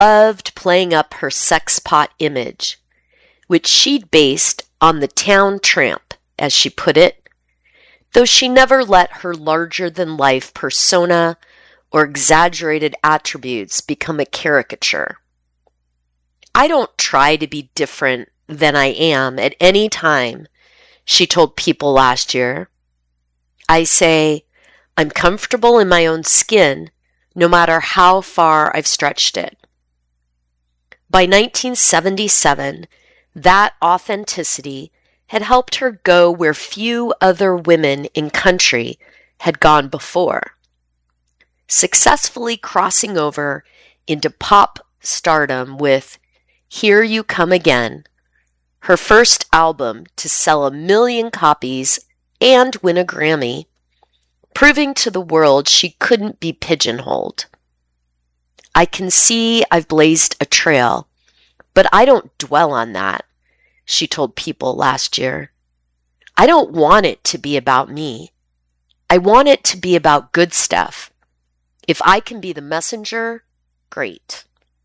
loved playing up her sex pot image, which she'd based on the town tramp, as she put it, though she never let her larger-than-life persona or exaggerated attributes become a caricature. I don't try to be different than I am at any time, she told People last year. I say, I'm comfortable in my own skin, no matter how far I've stretched it. By 1977, that authenticity had helped her go where few other women in country had gone before, successfully crossing over into pop stardom with Here You Come Again, her first album to sell 1 million copies and win a Grammy, proving to the world she couldn't be pigeonholed. I can see I've blazed a trail, but I don't dwell on that, she told People last year. I don't want it to be about me. I want it to be about good stuff. If I can be the messenger, great.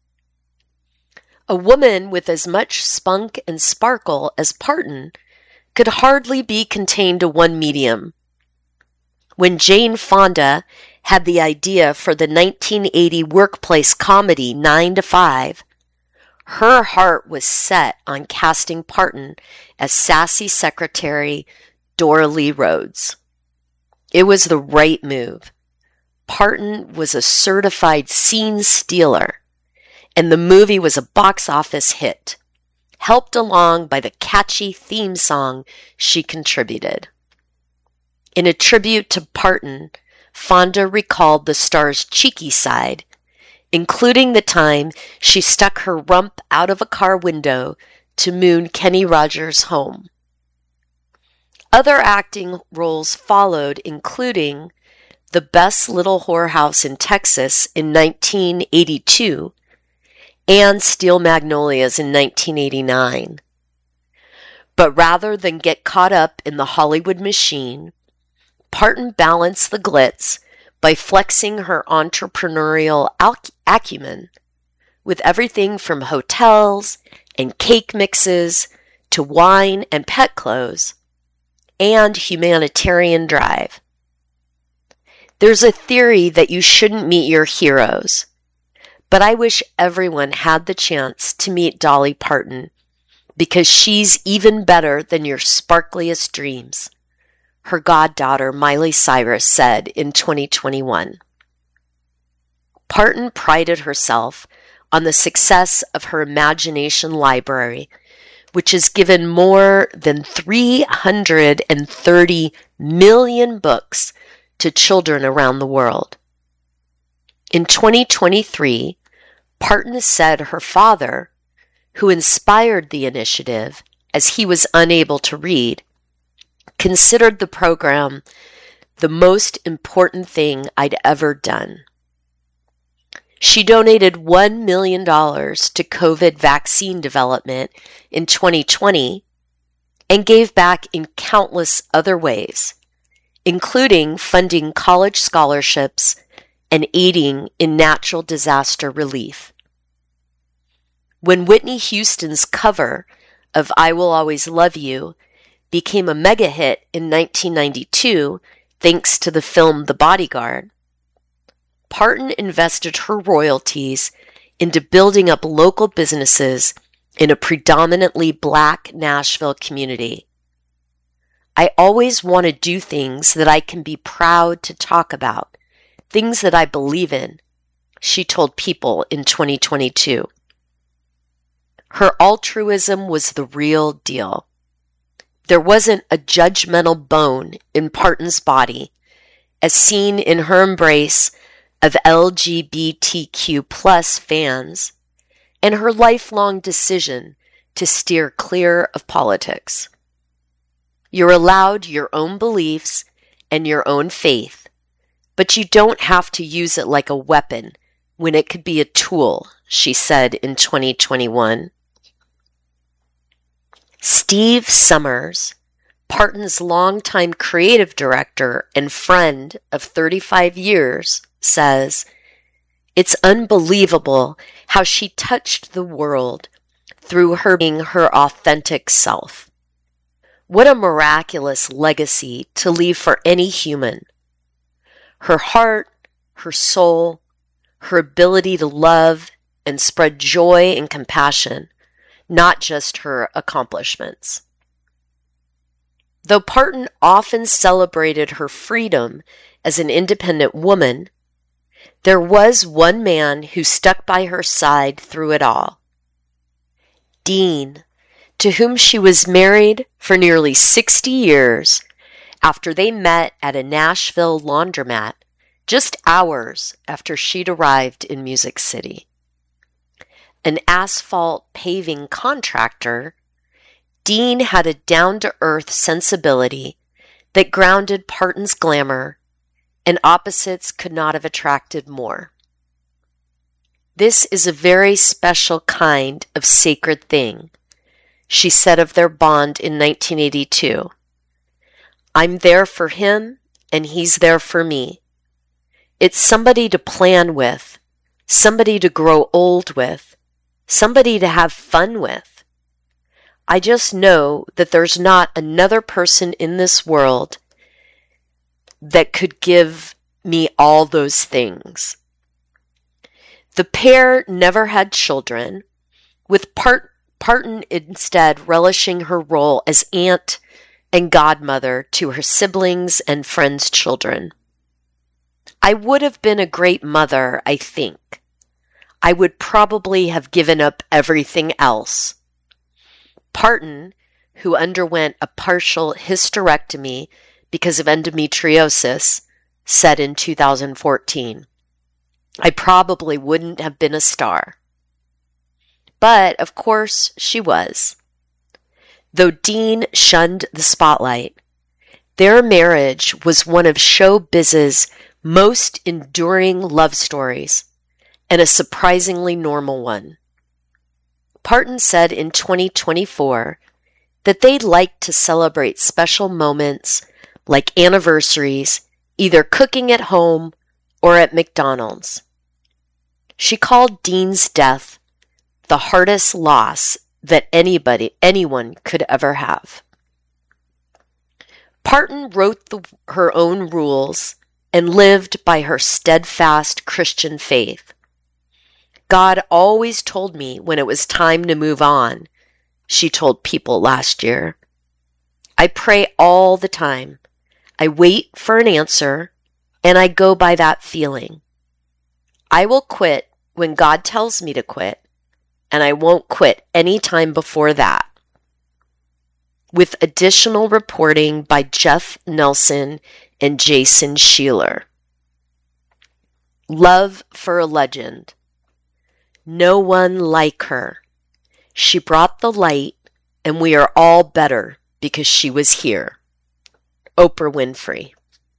A woman with as much spunk and sparkle as Parton could hardly be contained to one medium. When Jane Fonda had the idea for the 1980 workplace comedy 9 to 5, her heart was set on casting Parton as sassy secretary Doralee Rhodes. It was the right move. Parton was a certified scene stealer, and the movie was a box office hit, helped along by the catchy theme song she contributed. In a tribute to Parton, Fonda recalled the star's cheeky side, including the time she stuck her rump out of a car window to moon Kenny Rogers home. Other acting roles followed, including The Best Little Whorehouse in Texas in 1982 and Steel Magnolias in 1989. But rather than get caught up in the Hollywood machine, Parton balanced the glitz by flexing her entrepreneurial acumen with everything from hotels and cake mixes to wine and pet clothes and humanitarian drive. There's a theory that you shouldn't meet your heroes, but I wish everyone had the chance to meet Dolly Parton because she's even better than your sparkliest dreams, her goddaughter Miley Cyrus said in 2021. Parton prided herself on the success of her imagination library, which has given more than 330 million books to children around the world. In 2023, Parton said her father, who inspired the initiative as he was unable to read, considered the program the most important thing I'd ever done. She donated $1 million to COVID vaccine development in 2020 and gave back in countless other ways, including funding college scholarships and aiding in natural disaster relief. When Whitney Houston's cover of I Will Always Love You became a mega hit in 1992 thanks to the film The Bodyguard, Parton invested her royalties into building up local businesses in a predominantly Black Nashville community. I always want to do things that I can be proud to talk about, things that I believe in, she told People in 2022. Her altruism was the real deal. There wasn't a judgmental bone in Parton's body, as seen in her embrace of LGBTQ plus fans and her lifelong decision to steer clear of politics. You're allowed your own beliefs and your own faith, but you don't have to use it like a weapon when it could be a tool, she said in 2021. Steve Summers, Parton's longtime creative director and friend of 35 years, says, It's unbelievable how she touched the world through her being her authentic self. What a miraculous legacy to leave for any human. Her heart, her soul, her ability to love and spread joy and compassion, not just her accomplishments. Though Parton often celebrated her freedom as an independent woman, there was one man who stuck by her side through it all. Dean, to whom she was married for nearly 60 years after they met at a Nashville laundromat just hours after she'd arrived in Music City. An asphalt paving contractor, Dean had a down-to-earth sensibility that grounded Parton's glamour, and opposites could not have attracted more. This is a very special kind of sacred thing, she said of their bond in 1982. I'm there for him, and he's there for me. It's somebody to plan with, somebody to grow old with, somebody to have fun with. I just know that there's not another person in this world that could give me all those things. The pair never had children, with Parton instead relishing her role as aunt and godmother to her siblings and friends' children. I would have been a great mother, I think. I would probably have given up everything else. Parton, who underwent a partial hysterectomy because of endometriosis, said in 2014, I probably wouldn't have been a star. But, of course, she was. Though Dean shunned the spotlight, their marriage was one of showbiz's most enduring love stories, and a surprisingly normal one. Parton said in 2024 that they'd like to celebrate special moments like anniversaries, either cooking at home or at McDonald's. She called Dean's death the hardest loss that anyone could ever have. Parton wrote her own rules and lived by her steadfast Christian faith. God always told me when it was time to move on, she told People last year. I pray all the time. I wait for an answer, and I go by that feeling. I will quit when God tells me to quit, and I won't quit any time before that. With additional reporting by Jeff Nelson and Jason Sheeler. Love for a legend. No one like her. She brought the light, and we are all better because she was here. Oprah Winfrey.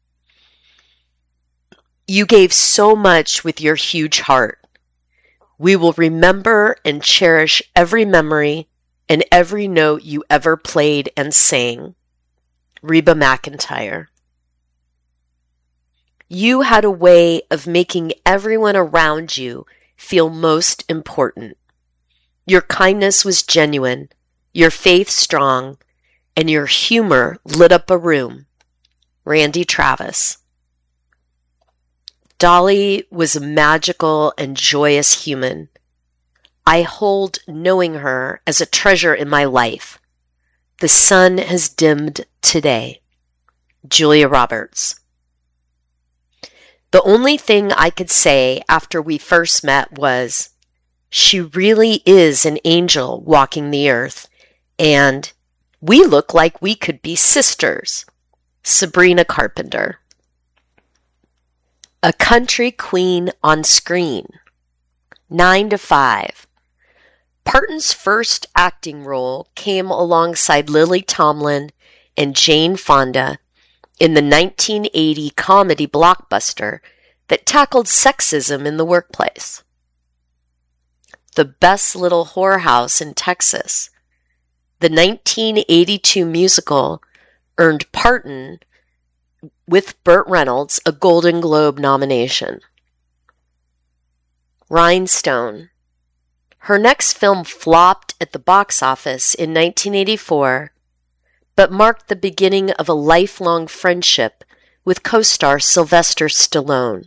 You gave so much with your huge heart. We will remember and cherish every memory and every note you ever played and sang. Reba McEntire. You had a way of making everyone around you feel most important. Your kindness was genuine, your faith strong, and your humor lit up a room. Randy Travis. Dolly was a magical and joyous human. I hold knowing her as a treasure in my life. The sun has dimmed today. Julia Roberts. The only thing I could say after we first met was, she really is an angel walking the earth, and we look like we could be sisters. Sabrina Carpenter. A country queen on screen. 9 to 5. Parton's first acting role came alongside Lily Tomlin and Jane Fonda in the 1980 comedy blockbuster that tackled sexism in the workplace. The Best Little Whorehouse in Texas, the 1982 musical, earned Parton, with Burt Reynolds, a Golden Globe nomination. Rhinestone. Her next film flopped at the box office in 1984, but marked the beginning of a lifelong friendship with co-star Sylvester Stallone.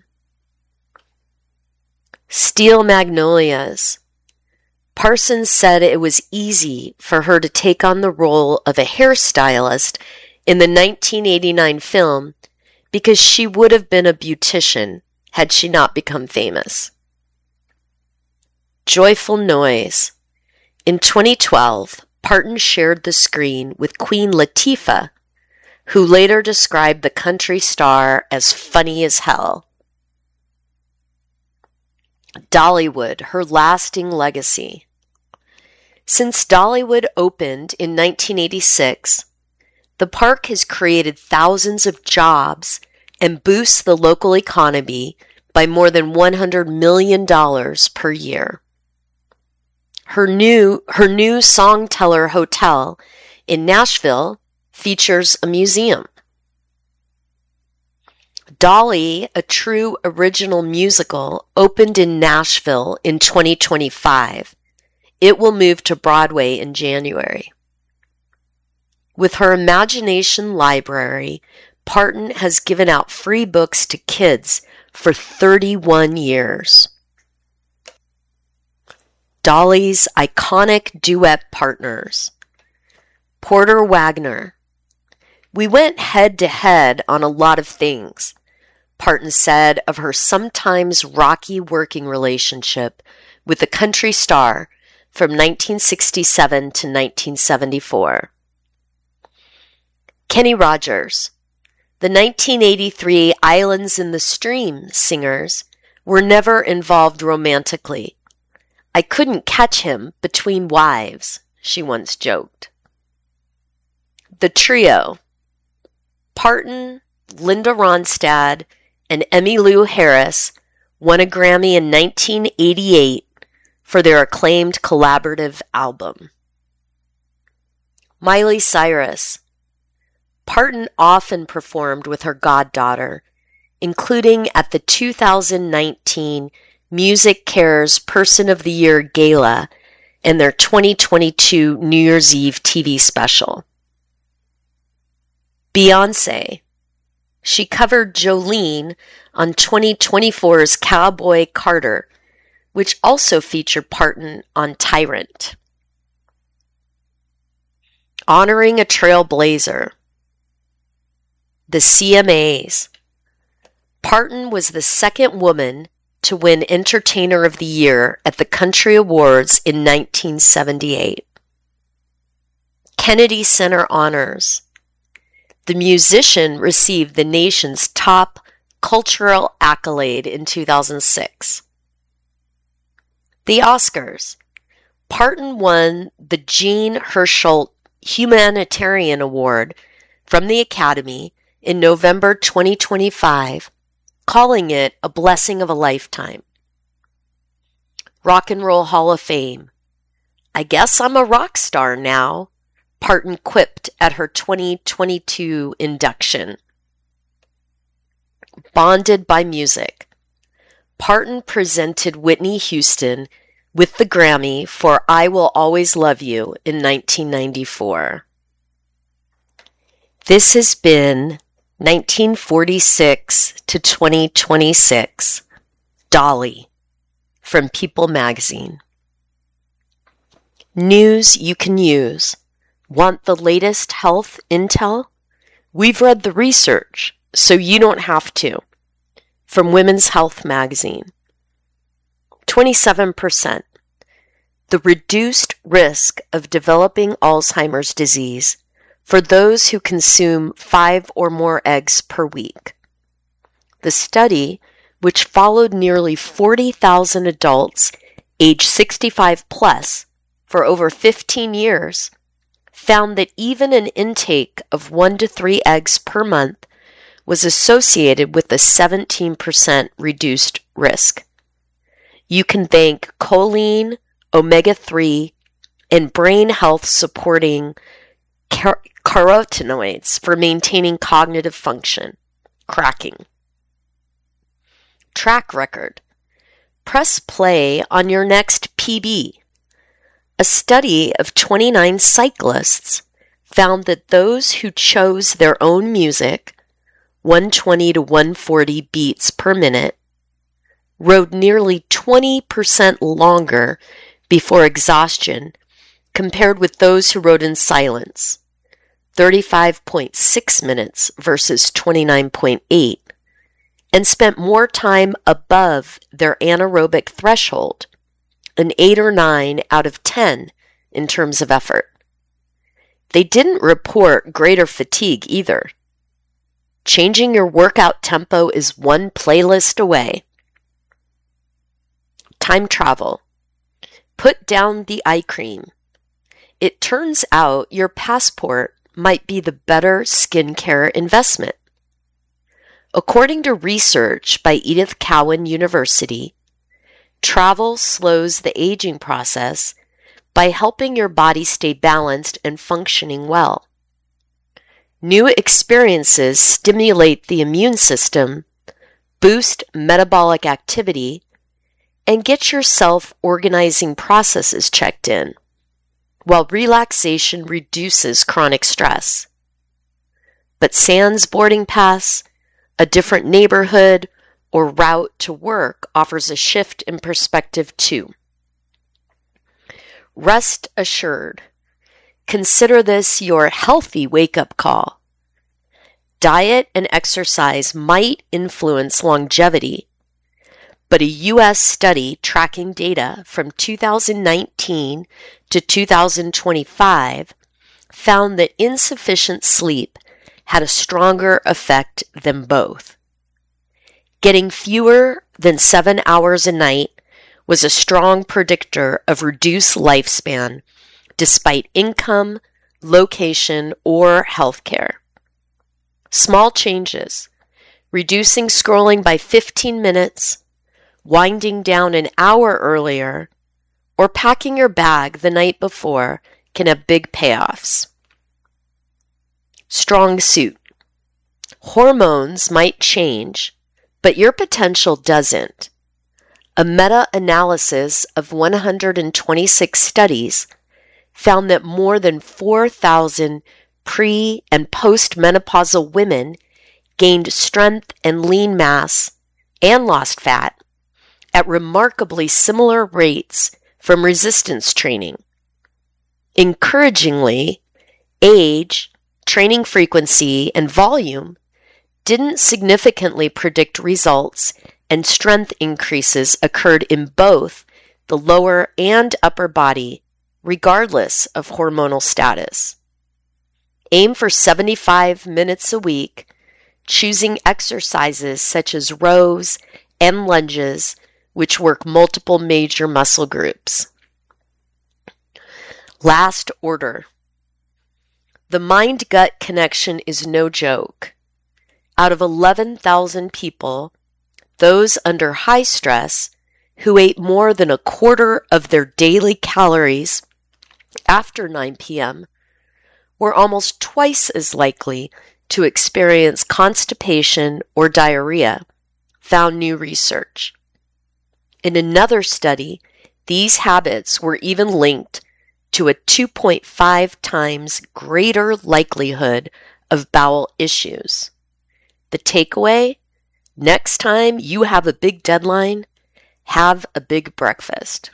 Steel Magnolias. Parsons said it was easy for her to take on the role of a hairstylist in the 1989 film because she would have been a beautician had she not become famous. Joyful Noise. In 2012, Parton shared the screen with Queen Latifah, who later described the country star as funny as hell. Dollywood, her lasting legacy. Since Dollywood opened in 1986, the park has created thousands of jobs and boosts the local economy by more than $100 million per year. Her new Songteller Hotel in Nashville features a museum. Dolly, a true original musical, opened in Nashville in 2025. It will move to Broadway in January. With her imagination library, Parton has given out free books to kids for 31 years. Dolly's iconic duet partners. Porter Wagoner. We went head to head on a lot of things, Parton said of her sometimes rocky working relationship with the country star from 1967 to 1974. Kenny Rogers. The 1983 Islands in the Stream singers were never involved romantically. I couldn't catch him between wives, she once joked. The Trio. Parton, Linda Ronstadt, and Emmylou Harris won a Grammy in 1988 for their acclaimed collaborative album. Miley Cyrus. Parton often performed with her goddaughter, including at the 2019 Music Cares Person of the Year Gala and their 2022 New Year's Eve TV special. Beyoncé. She covered Jolene on 2024's Cowboy Carter, which also featured Parton on Tyrant. Honoring a Trailblazer. The CMAs. Parton was the second woman to win Entertainer of the Year at the Country Awards in 1978. Kennedy Center Honors. The musician received the nation's top cultural accolade in 2006. The Oscars. Parton won the Jean Hersholt Humanitarian Award from the Academy in November 2025, calling it a blessing of a lifetime. Rock and Roll Hall of Fame. I guess I'm a rock star now, Parton quipped at her 2022 induction. Bonded by Music. Parton presented Whitney Houston with the Grammy for I Will Always Love You in 1994. This has been 1946 to 2026, Dolly, from People Magazine. News you can use. Want the latest health intel? We've read the research, so you don't have to. From Women's Health Magazine. 27%. The reduced risk of developing Alzheimer's disease for those who consume 5 or more eggs per week. The study, which followed nearly 40,000 adults age 65 plus for over 15 years, found that even an intake of 1 to 3 eggs per month was associated with a 17% reduced risk. You can thank choline, omega-3, and brain health supporting carotenoids for maintaining cognitive function. Cracking. Track record. Press play on your next PB. A study of 29 cyclists found that those who chose their own music, 120 to 140 beats per minute, rode nearly 20% longer before exhaustion compared with those who rode in silence, 35.6 minutes versus 29.8, and spent more time above their anaerobic threshold, an 8 or 9 out of 10 in terms of effort. They didn't report greater fatigue either. Changing your workout tempo is one playlist away. Time travel. Put down the eye cream. It turns out your passport might be the better skincare investment. According to research by Edith Cowan University, travel slows the aging process by helping your body stay balanced and functioning well. New experiences stimulate the immune system, boost metabolic activity, and get your self-organizing processes checked in, while relaxation reduces chronic stress. But sans boarding pass, a different neighborhood, or route to work offers a shift in perspective too. Rest assured. Consider this your healthy wake-up call. Diet and exercise might influence longevity, but a U.S. study tracking data from 2019 to 2025 found that insufficient sleep had a stronger effect than both. Getting fewer than 7 hours a night was a strong predictor of reduced lifespan despite income, location, or healthcare. Small changes, reducing scrolling by 15 minutes, winding down an hour earlier, or packing your bag the night before can have big payoffs. Strong suit. Hormones might change, but your potential doesn't. A meta-analysis of 126 studies found that more than 4,000 pre- and post-menopausal women gained strength and lean mass and lost fat at remarkably similar rates from resistance training. Encouragingly, age, training frequency, and volume didn't significantly predict results, and strength increases occurred in both the lower and upper body, regardless of hormonal status. Aim for 75 minutes a week, choosing exercises such as rows and lunges, which work multiple major muscle groups. Last order. The mind-gut connection is no joke. Out of 11,000 people, those under high stress who ate more than a quarter of their daily calories after 9 p.m. were almost twice as likely to experience constipation or diarrhea, found new research. In another study, these habits were even linked to a 2.5 times greater likelihood of bowel issues. The takeaway? Next time you have a big deadline, have a big breakfast.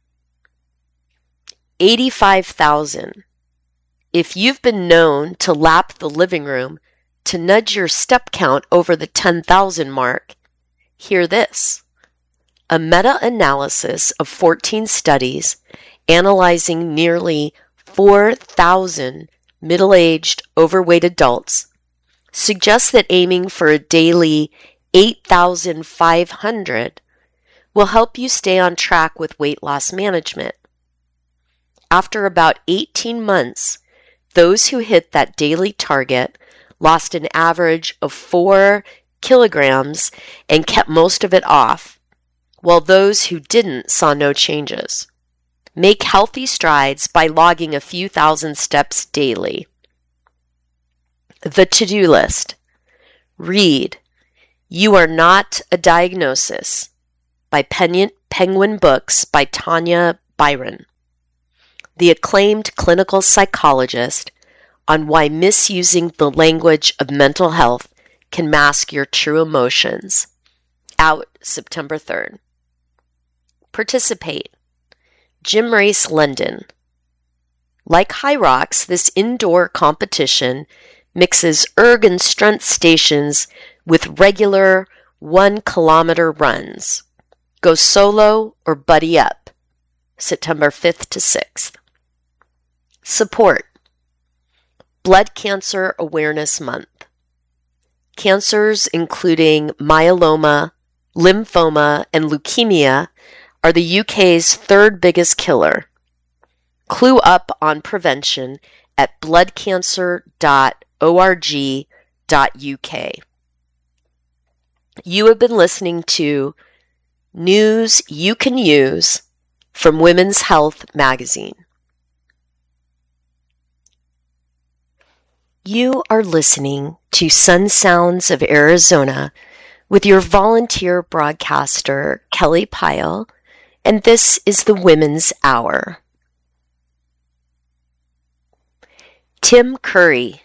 85,000. If you've been known to lap the living room to nudge your step count over the 10,000 mark, hear this. A meta-analysis of 14 studies analyzing nearly 4,000 middle-aged overweight adults suggests that aiming for a daily 8,500 will help you stay on track with weight loss management. After about 18 months, those who hit that daily target lost an average of 4 kilograms and kept most of it off, while those who didn't saw no changes. Make healthy strides by logging a few thousand steps daily. The to-do list. Read You Are Not a Diagnosis by Penguin Books by Tanya Byron, the acclaimed clinical psychologist, on why misusing the language of mental health can mask your true emotions. Out September 3rd. Participate. Gym Race London. Like High Rocks, this indoor competition mixes erg and strength stations with regular 1-kilometer runs. Go solo or buddy up. September 5th to 6th. Support. Blood Cancer Awareness Month. Cancers including myeloma, lymphoma, and leukemia are the UK's third biggest killer. Clue up on prevention at bloodcancer.org.uk. You have been listening to News You Can Use from Women's Health magazine. You are listening to Sun Sounds of Arizona with your volunteer broadcaster, Kelly Pyle, and this is the Women's Hour. Tim Curry,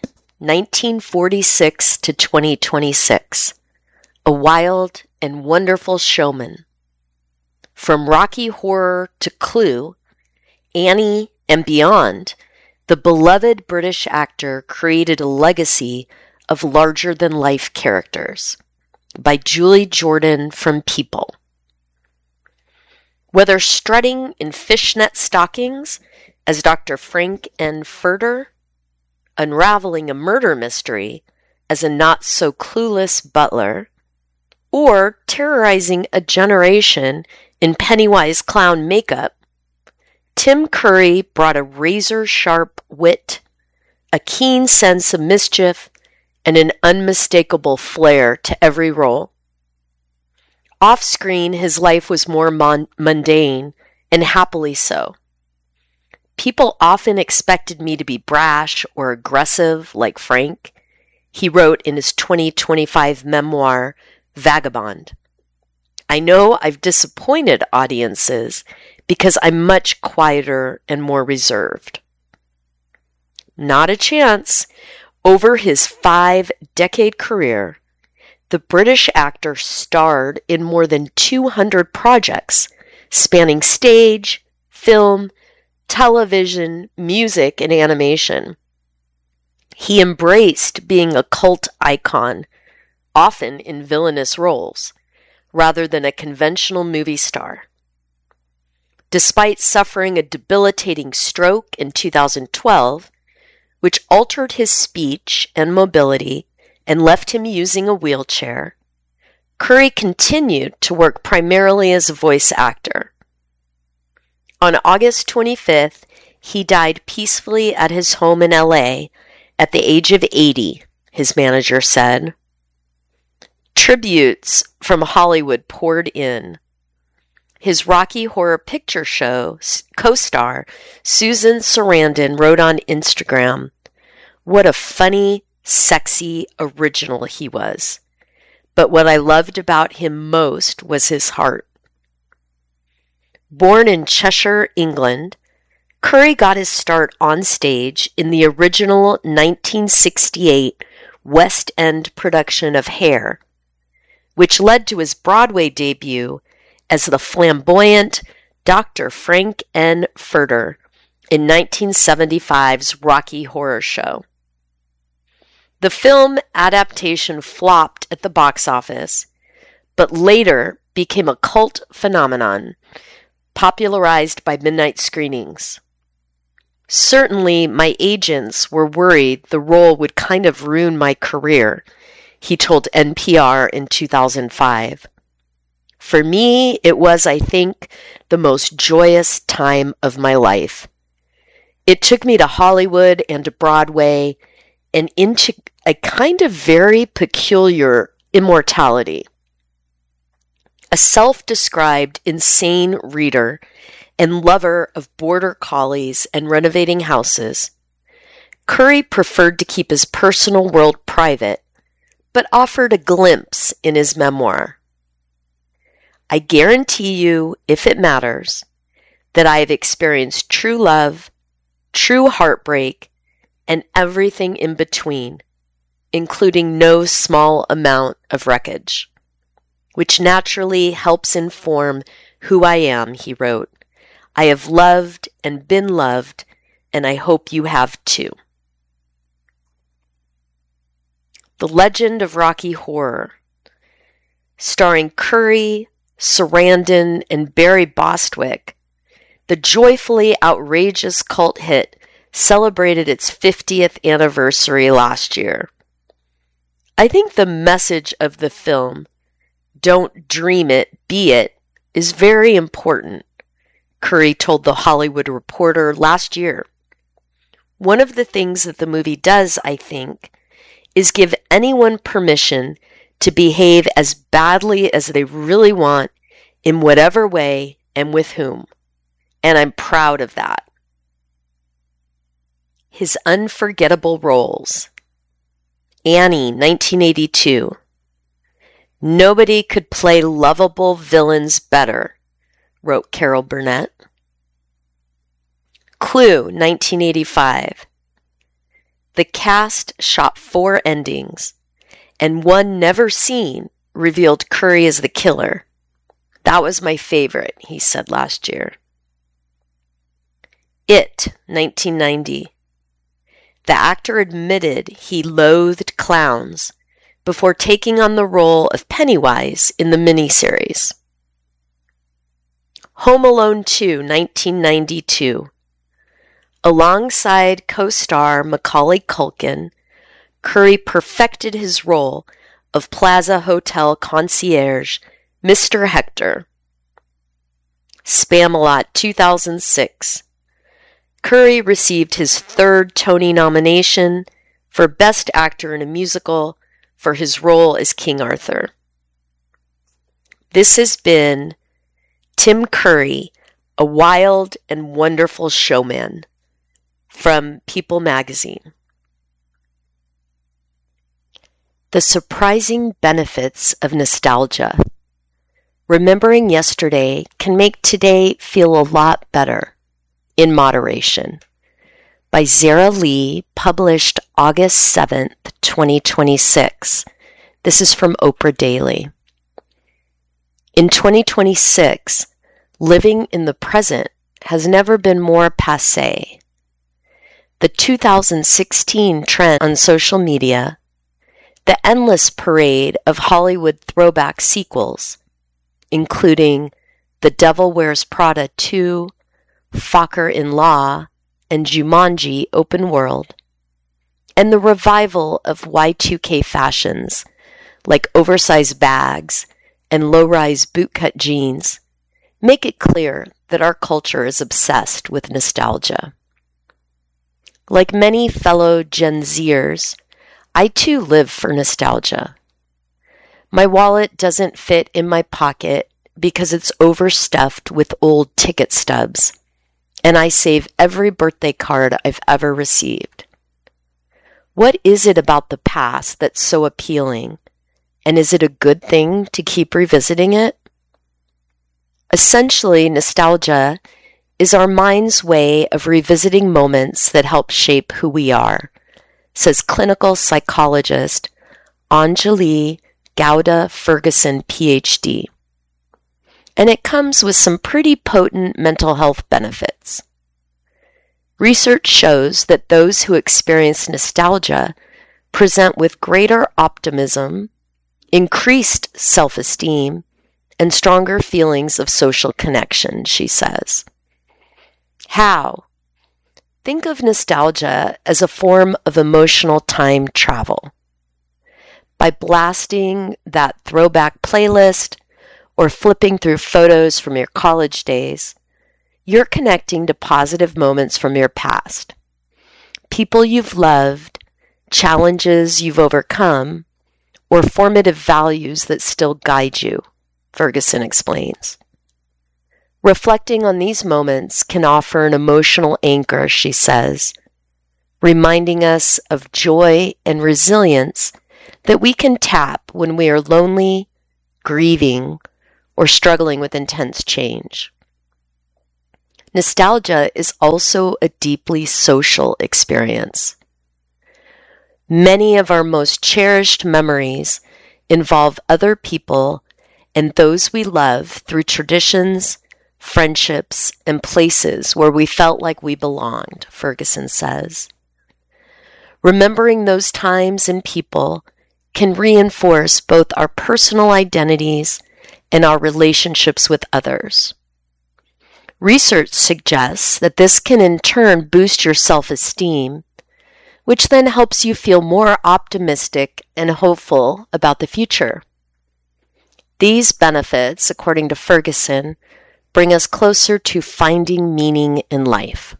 1946 to 2026, a wild and wonderful showman. From Rocky Horror to Clue, Annie, and beyond, the beloved British actor created a legacy of larger-than-life characters. By Julie Jordan from People. Whether strutting in fishnet stockings as Dr. Frank N. Furter, unraveling a murder mystery as a not-so-clueless butler, or terrorizing a generation in Pennywise clown makeup, Tim Curry brought a razor-sharp wit, a keen sense of mischief, and an unmistakable flair to every role. Off-screen, his life was more mundane, and happily so. People often expected me to be brash or aggressive like Frank, he wrote in his 2025 memoir, Vagabond. I know I've disappointed audiences because I'm much quieter and more reserved. Not a chance. Over his 5-decade career, the British actor starred in more than 200 projects spanning stage, film, television, music, and animation. He embraced being a cult icon, often in villainous roles, rather than a conventional movie star. Despite suffering a debilitating stroke in 2012, which altered his speech and mobility and left him using a wheelchair, Curry continued to work primarily as a voice actor. On August 25th, he died peacefully at his home in LA at the age of 80, his manager said. Tributes from Hollywood poured in. His Rocky Horror Picture Show co-star Susan Sarandon wrote on Instagram, "What a funny, sexy original he was. But what I loved about him most was his heart." Born in Cheshire, England, Curry got his start on stage in the original 1968 West End production of Hair, which led to his Broadway debut as the flamboyant Dr. Frank N. Furter in 1975's Rocky Horror Show. The film adaptation flopped at the box office, but later became a cult phenomenon, popularized by midnight screenings. Certainly, my agents were worried the role would kind of ruin my career, he told NPR in 2005. For me, it was, I think, the most joyous time of my life. It took me to Hollywood and to Broadway and into a kind of very peculiar immortality. A self-described insane reader and lover of border collies and renovating houses, Curry preferred to keep his personal world private, but offered a glimpse in his memoir. I guarantee you, if it matters, that I have experienced true love, true heartbreak, and everything in between, including no small amount of wreckage, which naturally helps inform who I am, he wrote. I have loved and been loved, and I hope you have too. The Legend of Rocky Horror, starring Curry, Sarandon, and Barry Bostwick, the joyfully outrageous cult hit celebrated its 50th anniversary last year. I think the message of the film, "Don't dream it, be it," is very important, Curry told The Hollywood Reporter last year. One of the things that the movie does, I think, is give anyone permission to behave as badly as they really want in whatever way and with whom. And I'm proud of that. His unforgettable roles. Annie, 1982. Nobody could play lovable villains better, wrote Carol Burnett. Clue, 1985. The cast shot 4 endings, and one never seen revealed Curry as the killer. That was my favorite, he said last year. It, 1990. The actor admitted he loathed clowns before taking on the role of Pennywise in the miniseries. Home Alone 2, 1992. Alongside co-star Macaulay Culkin, Curry perfected his role of Plaza Hotel concierge Mr. Hector. Spamalot 2006. Curry received his 3rd Tony nomination for Best Actor in a Musical for his role as King Arthur. This has been Tim Curry, a wild and wonderful showman, from People magazine. The surprising benefits of nostalgia. Remembering yesterday can make today feel a lot better, in moderation. By Zara Lee, published August 7th, 2026. This is from Oprah Daily. In 2026, living in the present has never been more passé. The 2016 trend on social media, the endless parade of Hollywood throwback sequels, including The Devil Wears Prada 2, Fokker in Law, and Jumanji Open World, and the revival of Y2K fashions like oversized bags and low-rise bootcut jeans, make it clear that our culture is obsessed with nostalgia. Like many fellow Gen Zers, I too live for nostalgia. My wallet doesn't fit in my pocket because it's overstuffed with old ticket stubs, and I save every birthday card I've ever received. What is it about the past that's so appealing, and is it a good thing to keep revisiting it? Essentially, nostalgia is our mind's way of revisiting moments that help shape who we are, says clinical psychologist Anjali Gowda Ferguson, PhD. And it comes with some pretty potent mental health benefits. Research shows that those who experience nostalgia present with greater optimism, increased self-esteem, and stronger feelings of social connection, she says. How? Think of nostalgia as a form of emotional time travel. By blasting that throwback playlist or flipping through photos from your college days, you're connecting to positive moments from your past. People you've loved, challenges you've overcome, or formative values that still guide you, Ferguson explains. Reflecting on these moments can offer an emotional anchor, she says, reminding us of joy and resilience that we can tap when we are lonely, grieving, or struggling with intense change. Nostalgia is also a deeply social experience. Many of our most cherished memories involve other people and those we love through traditions, friendships, and places where we felt like we belonged, Ferguson says. Remembering those times and people can reinforce both our personal identities and our relationships with others. Research suggests that this can in turn boost your self-esteem, which then helps you feel more optimistic and hopeful about the future. These benefits, according to Ferguson, bring us closer to finding meaning in life.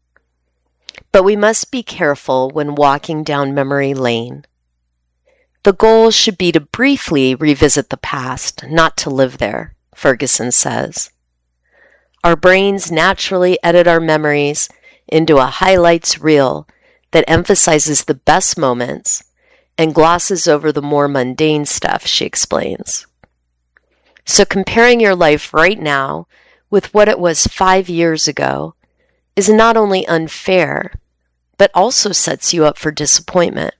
But we must be careful when walking down memory lane. The goal should be to briefly revisit the past, not to live there, Ferguson says. Our brains naturally edit our memories into a highlights reel that emphasizes the best moments and glosses over the more mundane stuff, she explains. So comparing your life right now with what it was 5 years ago is not only unfair, but also sets you up for disappointment.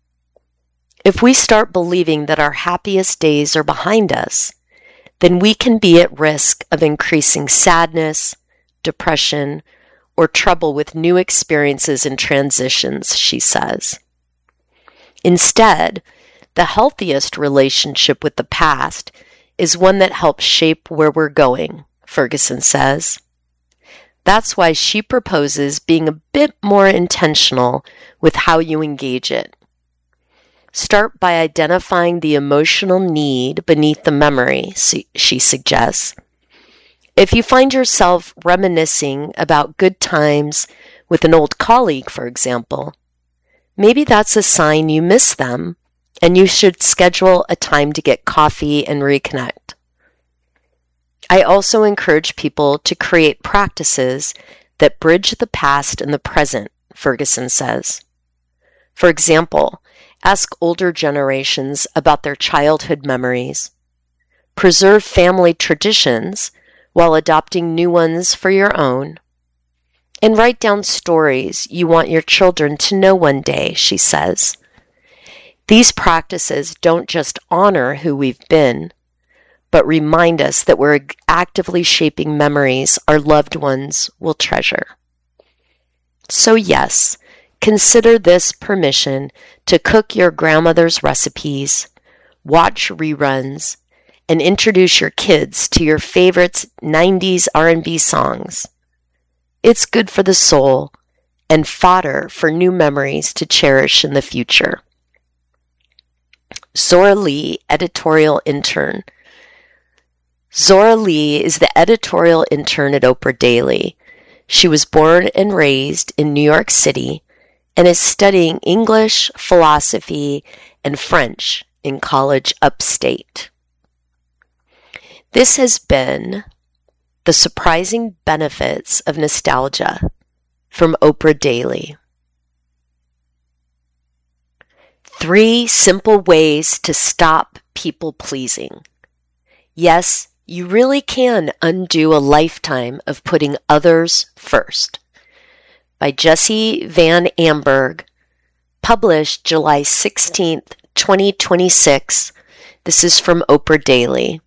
If we start believing that our happiest days are behind us, then we can be at risk of increasing sadness, depression, or trouble with new experiences and transitions, she says. Instead, the healthiest relationship with the past is one that helps shape where we're going, Ferguson says. That's why she proposes being a bit more intentional with how you engage it. Start by identifying the emotional need beneath the memory, she suggests. If you find yourself reminiscing about good times with an old colleague, for example, maybe that's a sign you miss them and you should schedule a time to get coffee and reconnect. I also encourage people to create practices that bridge the past and the present, Ferguson says. For example, ask older generations about their childhood memories. Preserve family traditions while adopting new ones for your own. And write down stories you want your children to know one day, she says. These practices don't just honor who we've been, but remind us that we're actively shaping memories our loved ones will treasure. So yes, consider this permission to cook your grandmother's recipes, watch reruns, and introduce your kids to your favorite 90s R&B songs. It's good for the soul and fodder for new memories to cherish in the future. Zora Lee, editorial intern. Zora Lee is the editorial intern at Oprah Daily. She was born and raised in New York City and is studying English, philosophy, and French in college upstate. This has been The Surprising Benefits of Nostalgia from Oprah Daily. 3 simple ways to stop people pleasing. Yes, you really can undo a lifetime of putting others first. By Jesse Van Amberg, published July 16th, 2026. This is from Oprah Daily.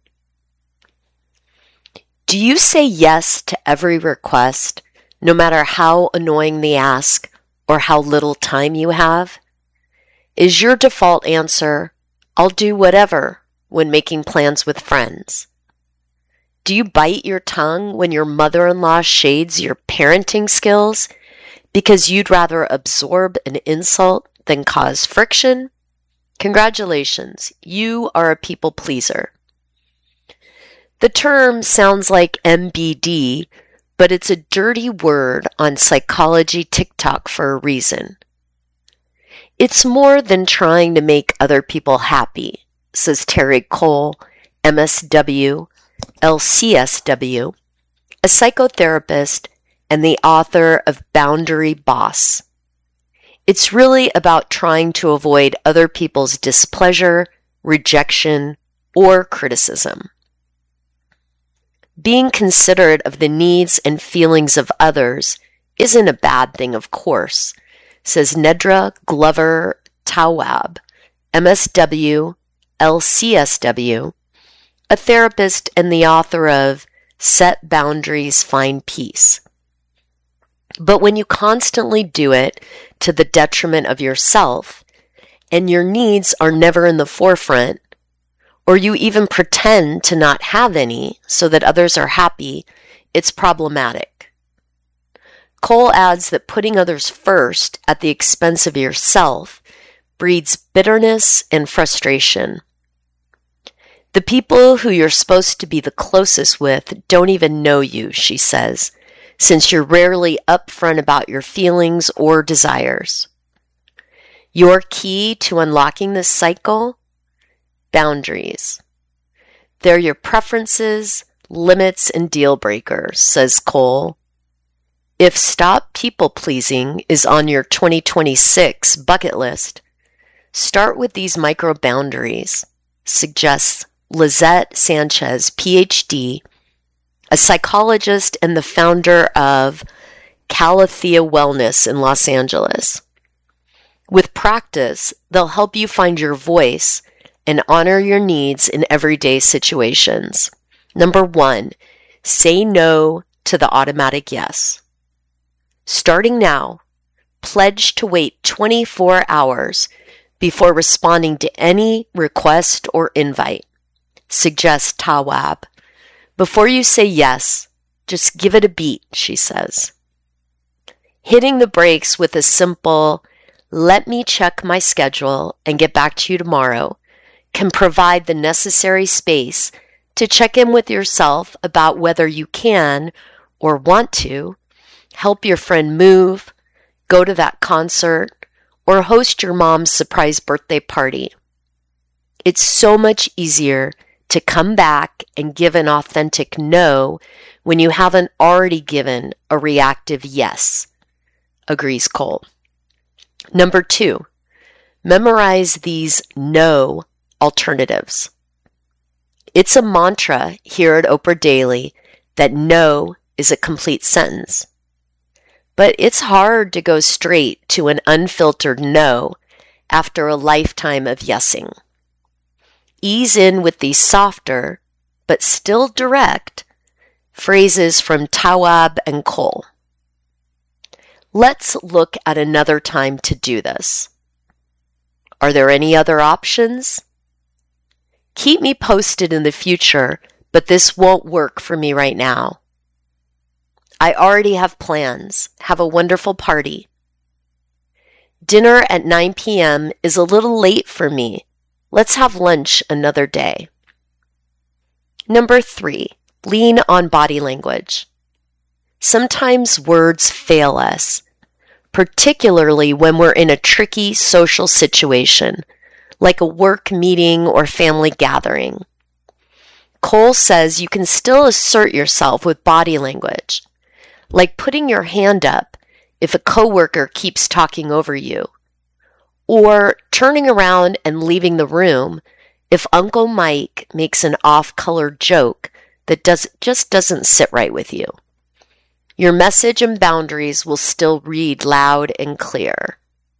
Do you say yes to every request, no matter how annoying the ask or how little time you have? Is your default answer, I'll do whatever, when making plans with friends? Do you bite your tongue when your mother-in-law shades your parenting skills because you'd rather absorb an insult than cause friction? Congratulations, you are a people pleaser. The term sounds like MBD, but it's a dirty word on psychology TikTok for a reason. It's more than trying to make other people happy, says Terry Cole, MSW, LCSW, a psychotherapist and the author of Boundary Boss. It's really about trying to avoid other people's displeasure, rejection, or criticism. Being considerate of the needs and feelings of others isn't a bad thing, of course, says Nedra Glover Tawwab, MSW, LCSW, a therapist and the author of Set Boundaries, Find Peace. But when you constantly do it to the detriment of yourself, and your needs are never in the forefront, or you even pretend to not have any so that others are happy, it's problematic. Cole adds that putting others first at the expense of yourself breeds bitterness and frustration. The people who you're supposed to be the closest with don't even know you, she says, since you're rarely upfront about your feelings or desires. Your key to unlocking this cycle? Boundaries. They're your preferences, limits, and deal breakers, says Cole. If stop people-pleasing is on your 2026 bucket list, start with these micro-boundaries, suggests Lizette Sanchez, PhD, a psychologist and the founder of Calathea Wellness in Los Angeles. With practice, they'll help you find your voice and honor your needs in everyday situations. Number 1, say no to the automatic yes. Starting now, pledge to wait 24 hours before responding to any request or invite, suggests Tawwab. Before you say yes, just give it a beat, she says. Hitting the brakes with a simple, let me check my schedule and get back to you tomorrow, can provide the necessary space to check in with yourself about whether you can or want to help your friend move, go to that concert, or host your mom's surprise birthday party. It's so much easier to come back and give an authentic no when you haven't already given a reactive yes, agrees Cole. Number 2, memorize these no alternatives. It's a mantra here at Oprah Daily that no is a complete sentence. But it's hard to go straight to an unfiltered no after a lifetime of yesing. Ease in with these softer, but still direct, phrases from Tawwab and Cole. Let's look at another time to do this. Are there any other options? Keep me posted in the future, but this won't work for me right now. I already have plans. Have a wonderful party. Dinner at 9 p.m. is a little late for me. Let's have lunch another day. Number 3, lean on body language. Sometimes words fail us, particularly when we're in a tricky social situation, like a work meeting or family gathering. Cole says you can still assert yourself with body language, like putting your hand up if a coworker keeps talking over you, or turning around and leaving the room if Uncle Mike makes an off-color joke that just doesn't sit right with you. Your message and boundaries will still read loud and clear.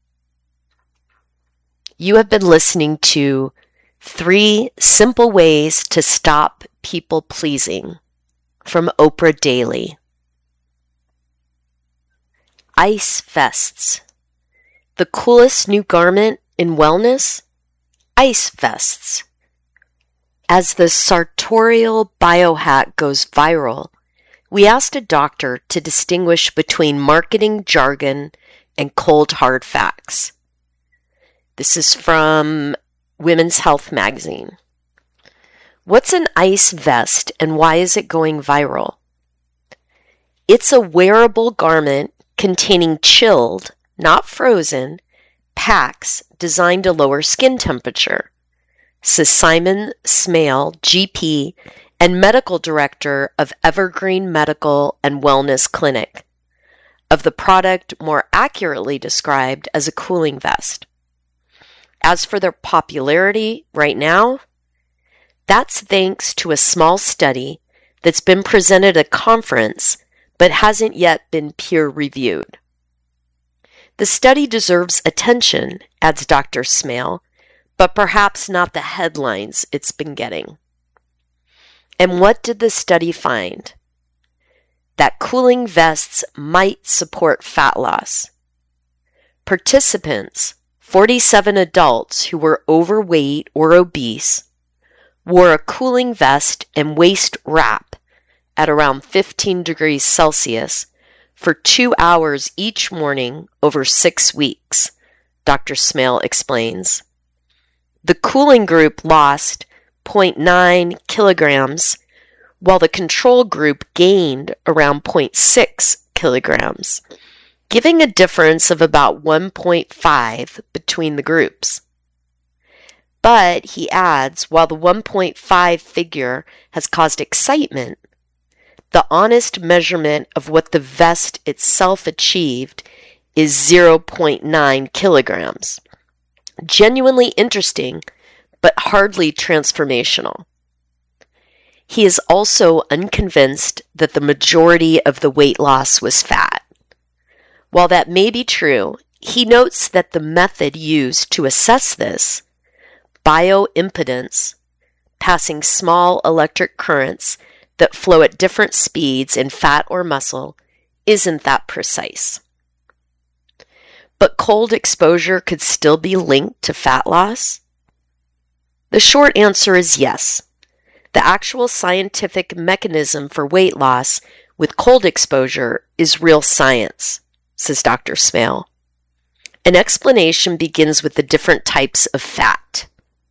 You have been listening to 3 Simple Ways to Stop People Pleasing from Oprah Daily. Ice vests. The coolest new garment in wellness? Ice vests. As the sartorial biohack goes viral, we asked a doctor to distinguish between marketing jargon and cold hard facts. This is from Women's Health magazine. What's an ice vest and why is it going viral? It's a wearable garment containing chilled, not frozen, packs designed to lower skin temperature, says Simon Smale, GP, and medical director of Evergreen Medical and Wellness Clinic, of the product more accurately described as a cooling vest. As for their popularity right now, that's thanks to a small study that's been presented at a conference but hasn't yet been peer-reviewed. The study deserves attention, adds Dr. Smale, but perhaps not the headlines it's been getting. And what did the study find? That cooling vests might support fat loss. Participants, 47 adults who were overweight or obese, wore a cooling vest and waist wrap at around 15 degrees Celsius for 2 hours each morning over 6 weeks, Dr. Smale explains. The cooling group lost 0.9 kilograms, while the control group gained around 0.6 kilograms, giving a difference of about 1.5 between the groups. But, he adds, while the 1.5 figure has caused excitement, the honest measurement of what the vest itself achieved is 0.9 kilograms. Genuinely interesting, but hardly transformational. He is also unconvinced that the majority of the weight loss was fat. While that may be true, he notes that the method used to assess this, bioimpedance, passing small electric currents that flow at different speeds in fat or muscle, isn't that precise. But cold exposure could still be linked to fat loss? The short answer is yes. The actual scientific mechanism for weight loss with cold exposure is real science, says Dr. Smale. An explanation begins with the different types of fat.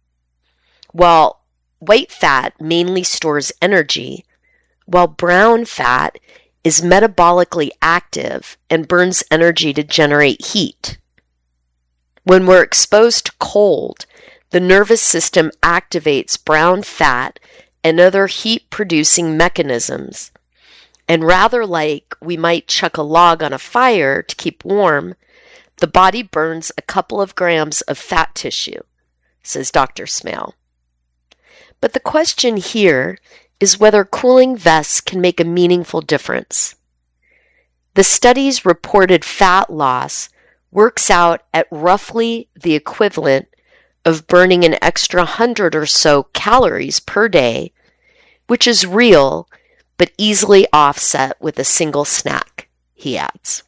While white fat mainly stores energy, while brown fat is metabolically active and burns energy to generate heat. When we're exposed to cold, the nervous system activates brown fat and other heat-producing mechanisms. And rather like we might chuck a log on a fire to keep warm, the body burns a couple of grams of fat tissue, says Dr. Smale. But the question here is whether cooling vests can make a meaningful difference. The study's reported fat loss works out at roughly the equivalent of burning an extra 100 or so calories per day, which is real but easily offset with a single snack, he adds.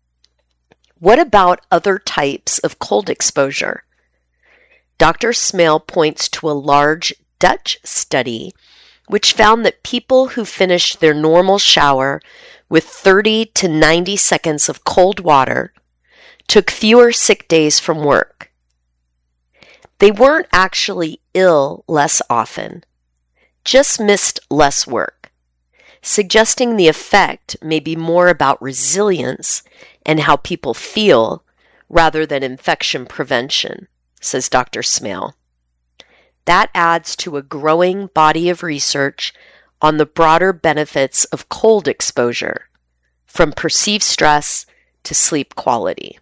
What about other types of cold exposure? Dr. Smale points to a large Dutch study which found that people who finished their normal shower with 30 to 90 seconds of cold water took fewer sick days from work. They weren't actually ill less often, just missed less work, suggesting the effect may be more about resilience and how people feel rather than infection prevention, says Dr. Smale. That adds to a growing body of research on the broader benefits of cold exposure, from perceived stress to sleep quality.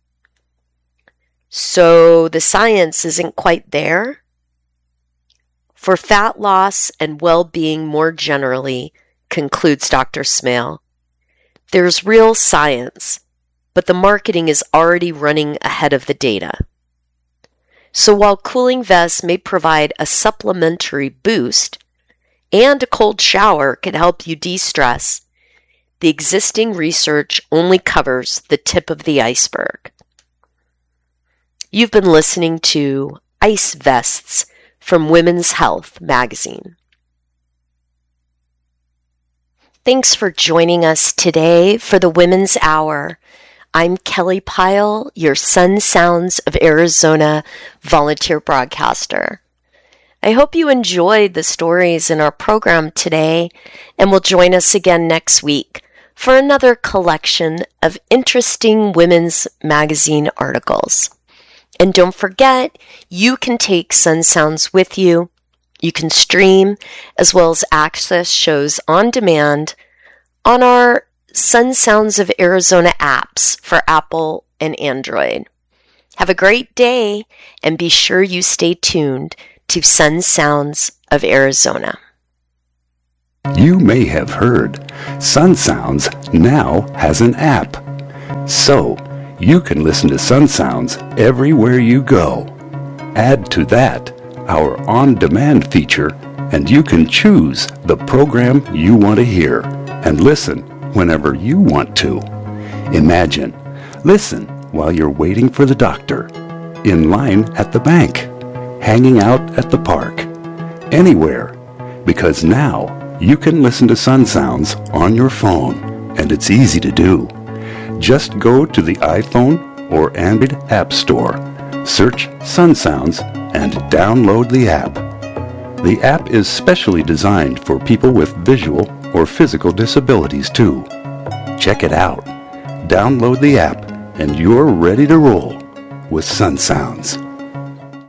So the science isn't quite there? For fat loss and well-being more generally, concludes Dr. Smale, there's real science, but the marketing is already running ahead of the data. So while cooling vests may provide a supplementary boost, and a cold shower can help you de-stress, the existing research only covers the tip of the iceberg. You've been listening to Ice Vests from Women's Health magazine. Thanks for joining us today for the Women's Hour. I'm Kelly Pyle, your Sun Sounds of Arizona volunteer broadcaster. I hope you enjoyed the stories in our program today and will join us again next week for another collection of interesting women's magazine articles. And don't forget, you can take Sun Sounds with you. You can stream as well as access shows on demand on our Sun Sounds of Arizona apps for Apple and Android. Have a great day and be sure you stay tuned to Sun Sounds of Arizona. You may have heard Sun Sounds now has an app. So, you can listen to Sun Sounds everywhere you go. Add to that our on-demand feature, and you can choose the program you want to hear and listen whenever you want to. Imagine, listen while you're waiting for the doctor, in line at the bank, hanging out at the park, anywhere, because now you can listen to Sun Sounds on your phone, and it's easy to do. Just go to the iPhone or Android App Store, search Sun Sounds, and download the app. The app is specially designed for people with visual or physical disabilities too. Check it out. Download the app, and you're ready to roll with Sun Sounds.